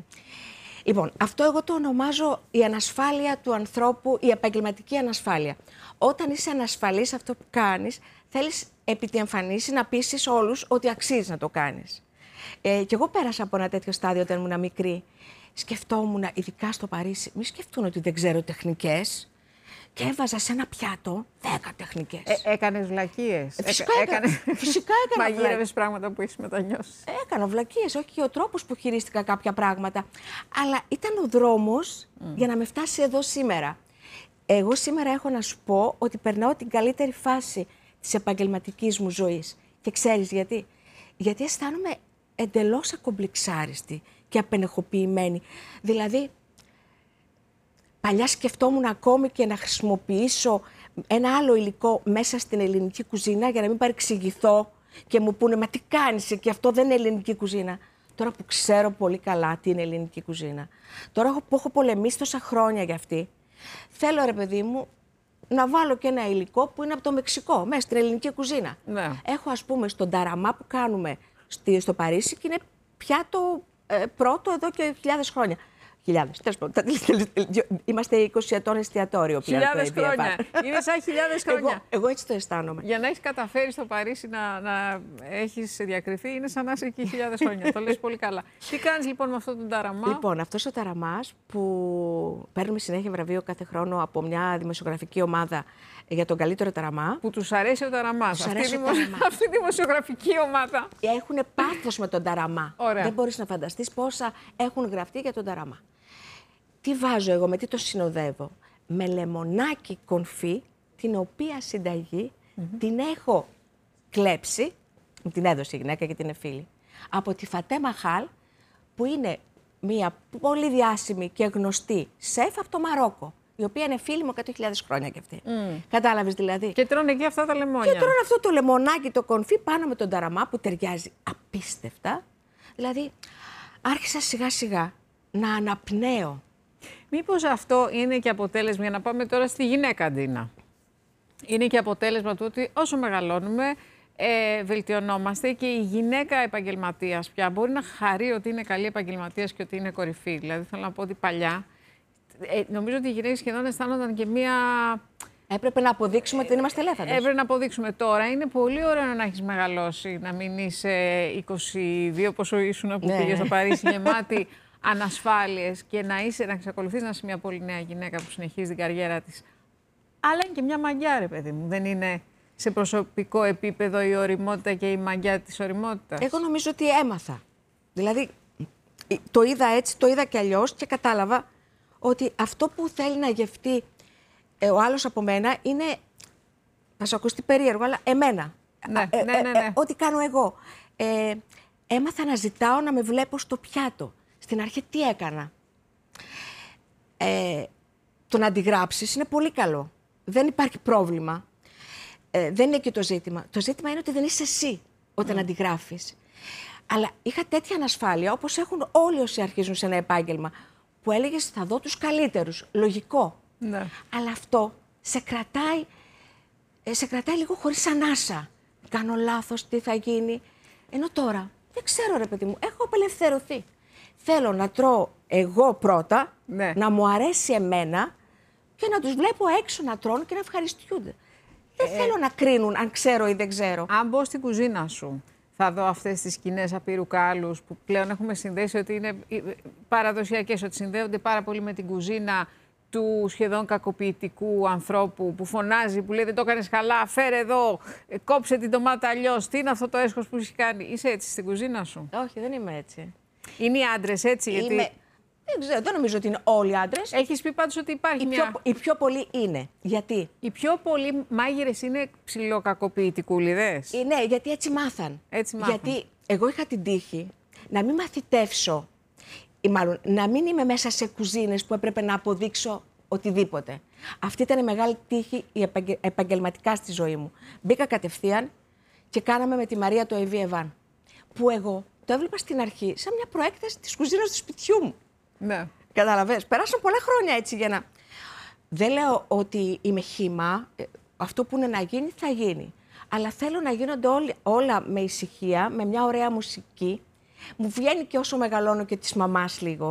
Λοιπόν, αυτό εγώ το ονομάζω η ανασφάλεια του ανθρώπου, η επαγγελματική ανασφάλεια. Όταν είσαι ανασφαλής αυτό που κάνεις, θέλεις επί τη εμφανίση να πείσεις όλους ότι αξίζει να το κάνεις. Και εγώ πέρασα από ένα τέτοιο στάδιο όταν ήμουν μικρή. Σκεφτόμουν, ειδικά στο Παρίσι, μη σκεφτούν ότι δεν ξέρω τεχνικές. Και έβαζα σε ένα πιάτο 10 τεχνικές. Έκανες βλακίες. Φυσικά έκανα. Μαγείρευες πράγματα που έχεις μετανιώσει. Έκανα βλακίες, όχι και ο τρόπος που χειρίστηκα κάποια πράγματα. Αλλά ήταν ο δρόμος για να με φτάσει εδώ σήμερα. Εγώ σήμερα έχω να σου πω ότι περνάω την καλύτερη φάση της επαγγελματικής μου ζωής. Και ξέρεις γιατί? Γιατί αισθάνομαι εντελώς ακομπλιξάριστη και απενεχοποιημένη. Δηλαδή, παλιά σκεφτόμουν ακόμη και να χρησιμοποιήσω ένα άλλο υλικό μέσα στην ελληνική κουζίνα για να μην παρεξηγηθώ και μου πούνε «Μα τι κάνεις εκεί, αυτό δεν είναι ελληνική κουζίνα». Τώρα που ξέρω πολύ καλά τι είναι ελληνική κουζίνα, τώρα που έχω πολεμήσει τόσα χρόνια για αυτή, θέλω, ρε παιδί μου, να βάλω και ένα υλικό που είναι από το Μεξικό, μέσα στην ελληνική κουζίνα. Ναι. Έχω, ας πούμε, στον ταραμά που κάνουμε στο Παρίσι και είναι πιάτο πρώτο εδώ και χιλιάδες χρόνια. Χιλιάδες. Είμαστε 20 ετών εστιατόριο πια. Χιλιάδες χρόνια. Είναι σαν χιλιάδες χρόνια. Εγώ έτσι το αισθάνομαι. Για να έχεις καταφέρει στο Παρίσι να έχεις διακριθεί, είναι σαν να είσαι εκεί χιλιάδες χρόνια. Το λες πολύ καλά. Τι κάνεις λοιπόν με αυτόν τον ταραμά? Λοιπόν, αυτός ο ταραμάς που παίρνουμε συνέχεια βραβείο κάθε χρόνο από μια δημοσιογραφική ομάδα για τον καλύτερο ταραμά. Που τους αρέσει ο ταραμάς. Αυτή η δημοσιογραφική ομάδα. Έχουν πάθος με τον ταραμά. Ωραία. Δεν μπορείς να φανταστείς πόσα έχουν γραφτεί για τον ταραμά. Τι βάζω εγώ, με τι το συνοδεύω? Με λεμονάκι κονφή, την οποία συνταγή την έχω κλέψει, μου την έδωσε η γυναίκα και την είναι φίλη, από τη Φατέ Μαχάλ, που είναι μια πολύ διάσημη και γνωστή σεφ από το Μαρόκο, η οποία είναι φίλη μου 100.000 χρόνια κι αυτή. Κατάλαβες δηλαδή? Και τρώνε εκεί αυτά τα λεμόνια. Και τρώνε αυτό το λεμονάκι, το κονφί πάνω με τον ταραμά που ταιριάζει απίστευτα. Δηλαδή, άρχισα σιγά σιγά να αναπνέω. Μήπως αυτό είναι και αποτέλεσμα, για να πάμε τώρα στη γυναίκα Ντίνα. Είναι και αποτέλεσμα του ότι όσο μεγαλώνουμε, βελτιωνόμαστε και η γυναίκα επαγγελματίας πια μπορεί να χαρεί ότι είναι καλή επαγγελματίας και ότι είναι κορυφή. Δηλαδή, θέλω να πω ότι παλιά, νομίζω ότι οι γυναίκες σχεδόν αισθάνονταν και μία... Έπρεπε να αποδείξουμε ότι δεν είμαστε ελέφαντες. Έπρεπε να αποδείξουμε τώρα. Είναι πολύ ωραίο να έχεις μεγαλώσει, να μην είσαι 22, πόσο ήσουν που πήγες στο Παρίσι, γεμάτη ανασφάλειες και να εξακολουθείς να είσαι μια πολύ νέα γυναίκα που συνεχίζει την καριέρα της. Αλλά είναι και μια μαγιά, ρε παιδί μου. Δεν είναι σε προσωπικό επίπεδο η ωριμότητα και η μαγιά της ωριμότητας? Εγώ νομίζω ότι έμαθα. Δηλαδή, το είδα έτσι, το είδα κι αλλιώς και κατάλαβα ότι αυτό που θέλει να γευτεί ο άλλος από μένα είναι, θα σου ακουστεί περίεργο, αλλά εμένα. Ναι. Ό,τι κάνω εγώ. Έμαθα να ζητάω να με βλέπω στο πιάτο. Στην αρχή τι έκανα? Το να αντιγράψεις είναι πολύ καλό. Δεν υπάρχει πρόβλημα. Δεν είναι και το ζήτημα. Το ζήτημα είναι ότι δεν είσαι εσύ όταν αντιγράφεις. Αλλά είχα τέτοια ανασφάλεια, όπως έχουν όλοι όσοι αρχίζουν σε ένα επάγγελμα, που έλεγες θα δω τους καλύτερους. Λογικό. Ναι. Αλλά αυτό σε κρατάει λίγο χωρίς ανάσα. Κάνω λάθος, τι θα γίνει? Ενώ τώρα, δεν ξέρω ρε παιδί μου, έχω απελευθερωθεί. Θέλω να τρώω εγώ πρώτα, να μου αρέσει εμένα και να τους βλέπω έξω να τρώνε και να ευχαριστιούνται. Δεν θέλω να κρίνουν αν ξέρω ή δεν ξέρω. Αν μπω στην κουζίνα σου, θα δω αυτές τις σκηνές απείρου κάλους που πλέον έχουμε συνδέσει ότι είναι παραδοσιακές, ότι συνδέονται πάρα πολύ με την κουζίνα του σχεδόν κακοποιητικού ανθρώπου που φωνάζει, που λέει δεν το έκανες καλά, φέρε εδώ, κόψε την ντομάτα αλλιώς, τι είναι αυτό το έσχος που έχει κάνει? Είσαι έτσι στην κουζίνα σου? Όχι, δεν είμαι έτσι. Είναι οι άντρες έτσι? Γιατί... Δεν ξέρω, δεν νομίζω ότι είναι όλοι οι άντρες. Έχεις πει πάντως ότι υπάρχει οι πιο πολλοί είναι. Γιατί? Οι πιο πολλοί μάγειρες είναι ψιλοκακοποιητικούλιδες. Ναι, γιατί έτσι μάθαν. Γιατί εγώ είχα την τύχη να μην μαθητεύσω, ή μάλλον να μην είμαι μέσα σε κουζίνες που έπρεπε να αποδείξω οτιδήποτε. Αυτή ήταν η μεγάλη τύχη επαγγελματικά στη ζωή μου. Μπήκα κατευθείαν και κάναμε με τη Μαρία το Εβί Εβάν. Που εγώ το έβλεπα στην αρχή σαν μια προέκταση της κουζίνας του σπιτιού μου. Ναι. Καταλαβες. Περάσαν πολλά χρόνια έτσι για να... Δεν λέω ότι είμαι χύμα. Αυτό που είναι να γίνει θα γίνει. Αλλά θέλω να γίνονται όλα με ησυχία, με μια ωραία μουσική. Μου βγαίνει και όσο μεγαλώνω και της μαμάς λίγο.